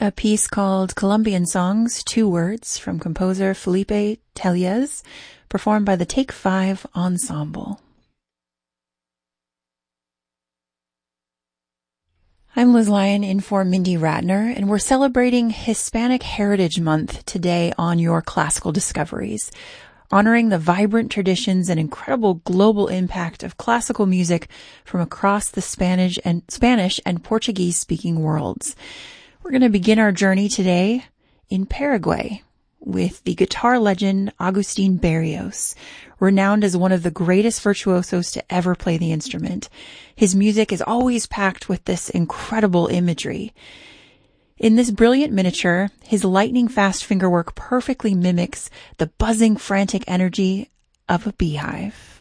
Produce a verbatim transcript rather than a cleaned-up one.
a piece called Colombian Songs, Two Words, from composer Felipe Tellez, performed by the Take Five Ensemble. I'm Liz Lyon in for Mindy Ratner, and we're celebrating Hispanic Heritage Month today on Your Classical Discoveries, honoring the vibrant traditions and incredible global impact of classical music from across the Spanish and Spanish and Portuguese-speaking worlds. We're going to begin our journey today in Paraguay with the guitar legend Agustin Berrios, renowned as one of the greatest virtuosos to ever play the instrument. His music is always packed with this incredible imagery. In this brilliant miniature, his lightning-fast fingerwork perfectly mimics the buzzing, frantic energy of a beehive.